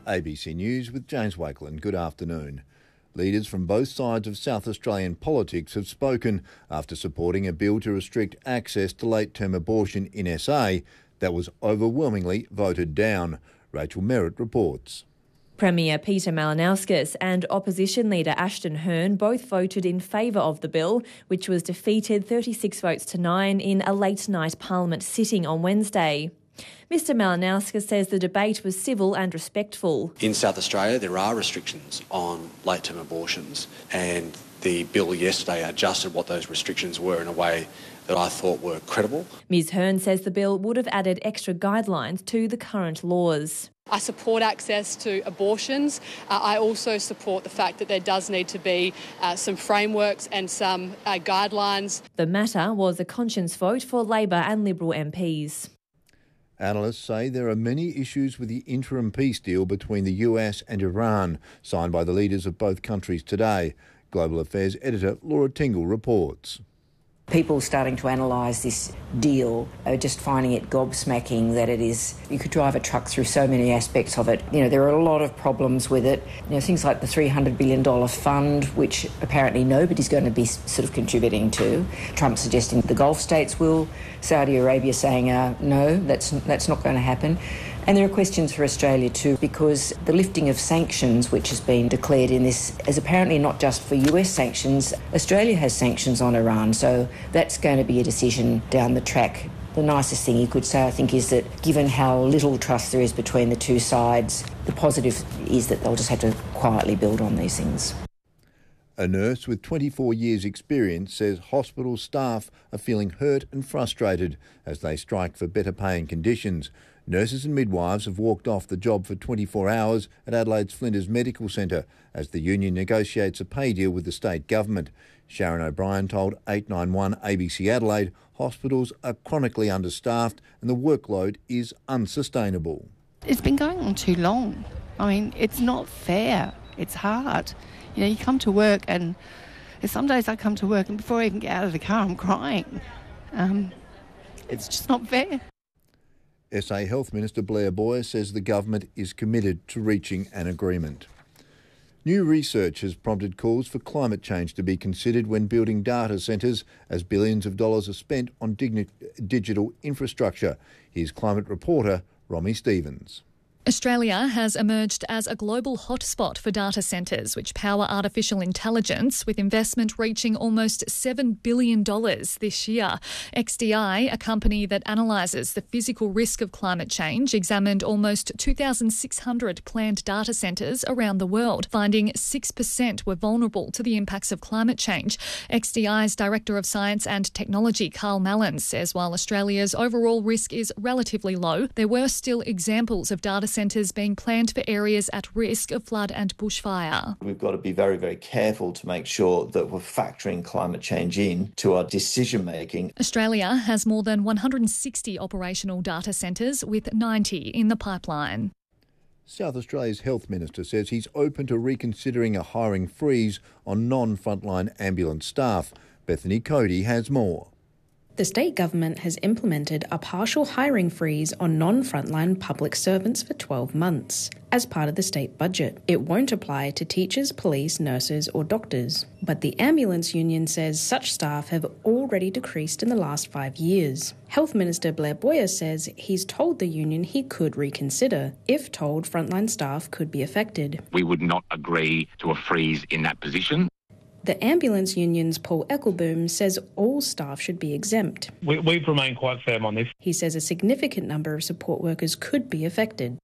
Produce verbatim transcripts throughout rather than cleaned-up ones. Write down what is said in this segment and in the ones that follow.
A B C News with James Wakeland. Good afternoon. Leaders from both sides of South Australian politics have spoken after supporting a bill to restrict access to late-term abortion in S A that was overwhelmingly voted down. Rachel Merritt reports. Premier Peter Malinauskas and opposition leader Ashton Hearn both voted in favour of the bill, which was defeated thirty-six votes to nine in a late-night Parliament sitting on Wednesday. Mister Malinauskas says the debate was civil and respectful. In South Australia, there are restrictions on late-term abortions, and the bill yesterday adjusted what those restrictions were in a way that I thought were credible. Ms Hearn says the bill would have added extra guidelines to the current laws. I support access to abortions. Uh, I also support the fact that there does need to be uh, some frameworks and some uh, guidelines. The matter was a conscience vote for Labor and Liberal M Ps. Analysts say there are many issues with the interim peace deal between the U S and Iran, signed by the leaders of both countries today. Global Affairs editor Laura Tingle reports. People starting to analyse this deal are just finding it gobsmacking that it is, you could drive a truck through so many aspects of it. You know, there are a lot of problems with it. You know, things like the three hundred billion dollars fund, which apparently nobody's going to be sort of contributing to. Trump suggesting the Gulf states will, Saudi Arabia saying, uh, no, that's, that's not going to happen. And there are questions for Australia too, because the lifting of sanctions, which has been declared in this, is apparently not just for U S sanctions. Australia has sanctions on Iran, so that's going to be a decision down the track. The nicest thing you could say, I think, is that given how little trust there is between the two sides, the positive is that they'll just have to quietly build on these things. A nurse with twenty-four years experience says hospital staff are feeling hurt and frustrated as they strike for better pay and conditions. Nurses and midwives have walked off the job for twenty-four hours at Adelaide's Flinders Medical Centre as the union negotiates a pay deal with the state government. Sharon O'Brien told eight nine one A B C Adelaide hospitals are chronically understaffed and the workload is unsustainable. It's been going on too long. I mean, it's not fair. It's hard. You know, you come to work and some days I come to work and before I even get out of the car, I'm crying. Um, it's just not fair. S A Health Minister Blair Boyer says the government is committed to reaching an agreement. New research has prompted calls for climate change to be considered when building data centres as billions of dollars are spent on digni- digital infrastructure. Here's climate reporter Romy Stevens. Australia has emerged as a global hotspot for data centres which power artificial intelligence, with investment reaching almost seven billion dollars this year. X D I, a company that analyses the physical risk of climate change, examined almost two thousand six hundred planned data centres around the world, finding six percent were vulnerable to the impacts of climate change. X D I's Director of Science and Technology, Carl Mallins, says while Australia's overall risk is relatively low, there were still examples of data centres being planned for areas at risk of flood and bushfire. We've got to be very, very careful to make sure that we're factoring climate change in to our decision making. Australia has more than one hundred sixty operational data centres, with ninety in the pipeline. South Australia's Health Minister says he's open to reconsidering a hiring freeze on non-frontline ambulance staff. Bethany Cody has more. The state government has implemented a partial hiring freeze on non-frontline public servants for twelve months as part of the state budget. It won't apply to teachers, police, nurses or doctors. But the ambulance union says such staff have already decreased in the last five years. Health Minister Blair Boyer says he's told the union he could reconsider if told frontline staff could be affected. We would not agree to a freeze in that position. The ambulance union's Paul Eckelboom says all staff should be exempt. We, we've remained quite firm on this. He says a significant number of support workers could be affected.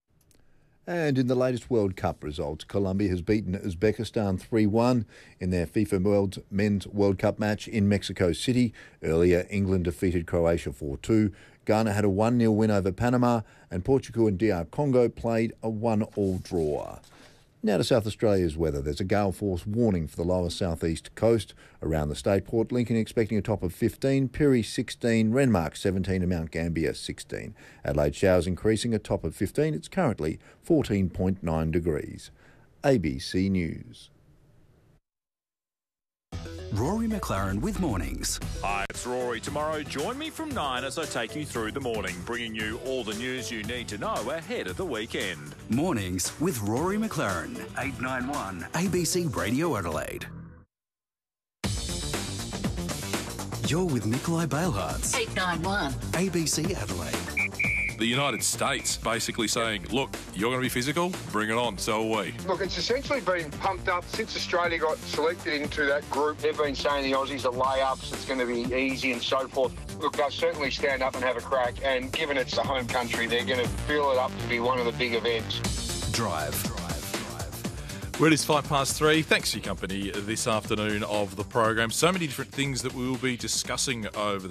And in the latest World Cup results, Colombia has beaten Uzbekistan three one in their FIFA World Men's World Cup match in Mexico City. Earlier, England defeated Croatia four two. Ghana had a one nil win over Panama, and Portugal and D R Congo played a one all draw. Now to South Australia's weather. There's a gale force warning for the lower southeast coast. Around the state, Port Lincoln expecting a top of fifteen, Pirrie sixteen, Renmark seventeen and Mount Gambier sixteen. Adelaide showers increasing, a top of fifteen. It's currently fourteen point nine degrees. A B C News. Rory McLaren with Mornings. Hi, it's Rory. Tomorrow, join me from nine as I take you through the morning, bringing you all the news you need to know ahead of the weekend. Mornings with Rory McLaren. eight nine one A B C Radio Adelaide. You're with Nikolai Bailhartz. eight nine one A B C Adelaide. The United States basically saying, look, you're going to be physical, bring it on, so are we. Look, it's essentially been pumped up since Australia got selected into that group. They've been saying the Aussies are layups, it's going to be easy and so forth. Look, they'll certainly stand up and have a crack, and given it's the home country, they're going to feel it up to be one of the big events. Drive. Well, it is five past three. Thanks for your company this afternoon of the program. So many different things that we will be discussing over the